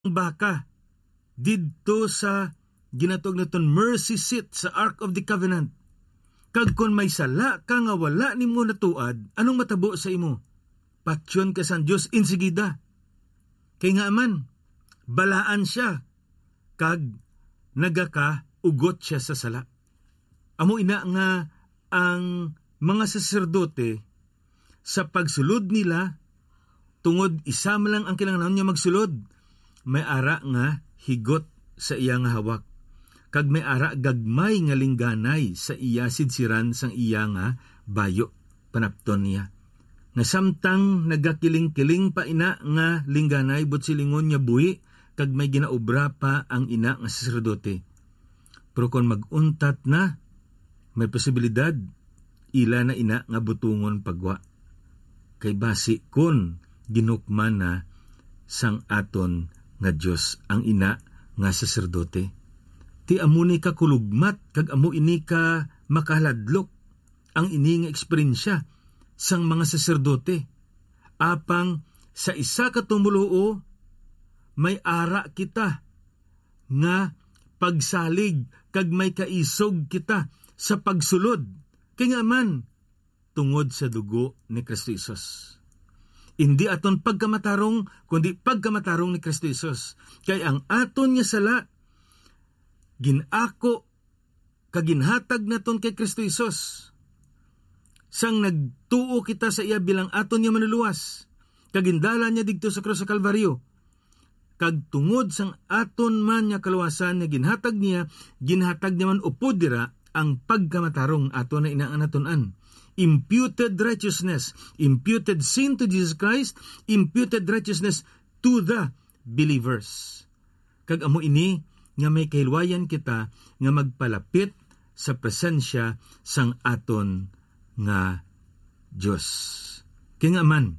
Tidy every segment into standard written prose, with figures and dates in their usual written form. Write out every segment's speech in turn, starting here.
baka didto sa ginatog naton mercy seat sa Ark of the Covenant. Kag kon may sala ka nga wala nimo natuad, anong matabo sa imo? Patyon ka sa Dios insigida. Kay nga man, balaan siya kag nagaka ugot siya sa sala. Amo ina nga ang mga saserdote sa pagsulod nila tungod isa lang ang kinahanglan niya magsulod. May ara nga higot sa iya nga hawak. Kag may ara gagmay nga lingganay sa iya sidsiran sang iya nga bayo panapton niya. Nga samtang nagakiling-kiling pa ina nga lingganay but silingon niya buhi kag may ginaobra pa ang ina nga saserdote. Pero kung maguntat na, may posibilidad ila na ina nga butungon pagwa. Kay basi kun ginukman na sang aton nga Dios ang ina nga saserdote. Ti amo ni ka kulugmat kag amo ini ka makaladlok ang ini nga eksperyensya sang mga saserdote. Apang sa isa ka tumuluo may ara kita nga pagsalig kag may kaisog kita sa pagsulod. Kaya nga man, tungod sa dugo ni Kristo Jesus. Hindi aton pagkamatarong, kundi pagkamatarong ni Kristo Jesus. Kaya ang aton niya sala, ginako, kaginhatag naton kay Kristo Jesus. Sang nagtuo kita sa iya bilang aton niya manuluwas, kagindala niya digto sa krus sa Kalbaryo. Kag tungod sang aton man niya kaluwasan na ginhatag niya man upod dira ang pagkamatarong aton na inaanatonan. Imputed righteousness, imputed sin to Jesus Christ, imputed righteousness to the believers. Kag amo ini nga may kahilwayan kita nga magpalapit sa presensya sang aton nga Diyos. Kaya nga man,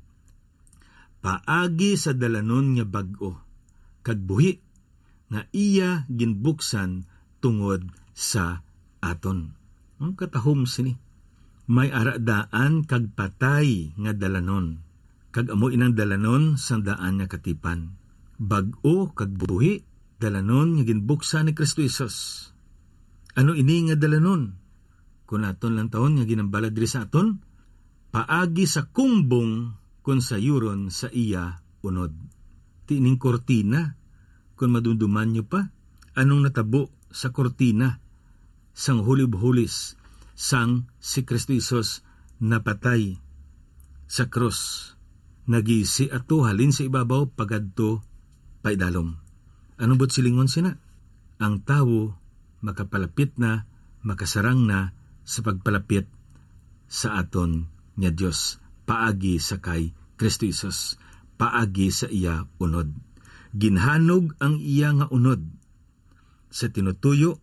paagi sa dalanon nga bag-o, kag buhi nga iya ginbuksan tungod sa aton. Ang katahom sini. May aradaan kag patay nga dalanon. Kag amo inang dalanon sang daan nga katipan. Bag-o kag buhi, dalanon nga ginbuksan ni Kristo Jesus. Ano ini nga dalanon? Kung aton lang taon nga ginambala diri sa aton, paagi sa kumbong kun sayuron sa iya unod. Tining kortina, kung madunduman nyo pa, anong natabo sa kortina sang hulib-hulis sang si Kristo Jesus napatay sa krus. Nagisi ato halin sa ibabaw pagadto paidalom. Anong bot silingon sina? Ang tawo makapalapit na, makasarang na sa pagpalapit sa aton nga Dios paagi sa kay Kristo Jesus, paagi sa iya unod. Ginhanog ang iya nga unod sa tinutuyo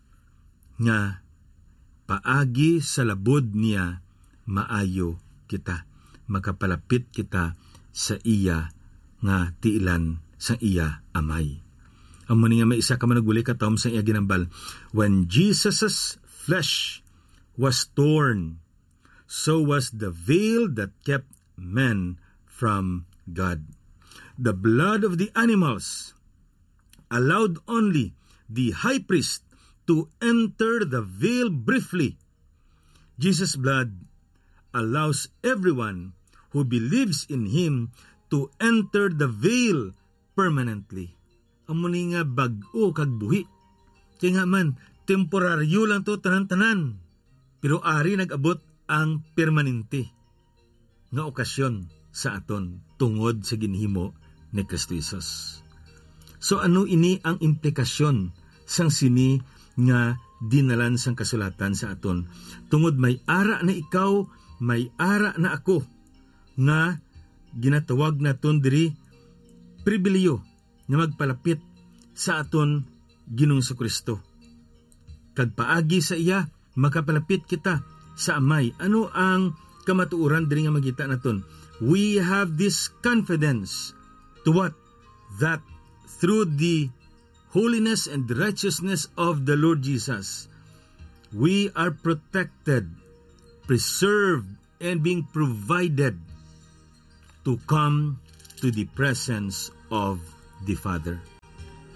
nga paagi sa labod niya maayo kita, makapalapit kita sa iya nga tiilan sa iya amay. Amo ni nga may isa ka managuli katom sa iya ginambal, when Jesus' flesh was torn, so was the veil that kept men from God. The blood of the animals allowed only the high priest to enter the veil briefly. Jesus' blood allows everyone who believes in Him to enter the veil permanently. Amo ni nga bag-o kag buhi. Kaya nga man, temporaryo lang to tanan-tanan. Pero ari nag-abot ang permanente nga okasyon sa aton tungod sa ginhimo ni Kristo Jesus. So ano ini ang implikasyon sang sini nga dinalan sang kasulatan sa aton? Tungod may ara na ikaw, may ara na ako, nga ginatawag naton diri pribilehyo nga magpalapit sa aton Ginoong Kristo. Kag paagi sa iya, makapalapit kita sa Amay. Ano ang kamatuoran diri nga magita naton? We have this confidence to what? That through the holiness and righteousness of the Lord Jesus, we are protected, preserved, and being provided to come to the presence of the Father.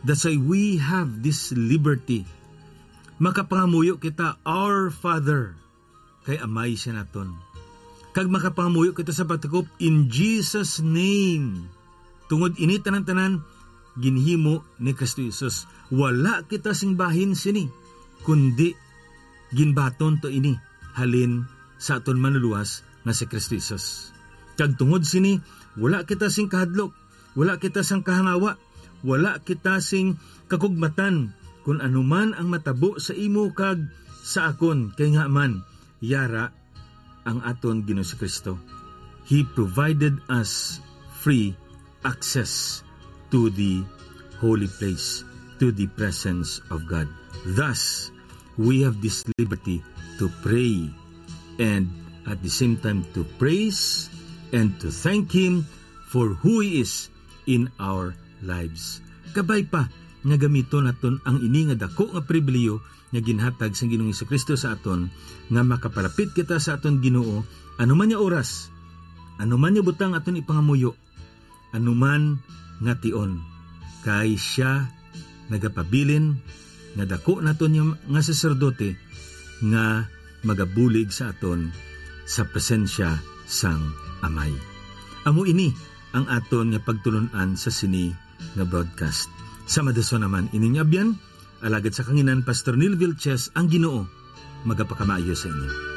That's why we have this liberty. Makapangamuyo kita, Our Father, kay amay siya naton. Kag makapangamuyo kita sa pagtakop, in Jesus' name. Tungod ini tanan-tanan, ginhimo ni Kristo Jesus. Wala kita singbahin sini, kundi ginbaton to ini, halin sa aton manluluwas nga si Kristo Jesus. Kag tungod sini, wala kita sing kahadlok, wala kita sang kahangawa, wala kita sing kakugmatan, kung anuman ang matabo sa imo kag sa akon, kay nga man, yara ang aton Ginoo si Kristo. He provided us free access to the holy place, to the presence of God. Thus, we have this liberty to pray and at the same time to praise and to thank Him for who He is in our lives. Kabay pa, nga gamito naton ang ini nga dako nga pribileyo nga ginhatag sa Ginoong Jesucristo sa aton, nga makapalapit kita sa aton Ginoo anuman nya oras, anuman nya butang aton ipangamuyo, anuman nga tion, kay siya nagapabilin nga dako naton nga saserdote nga magabulig sa aton sa presensya sang Amay. Amo ini ang aton nga pagtulunan sa sini nga broadcast. Sa madason naman ining abyan, alagad sa kanginan Pastor Neil Vilches, ang Ginoo magapakamayo sa inyo.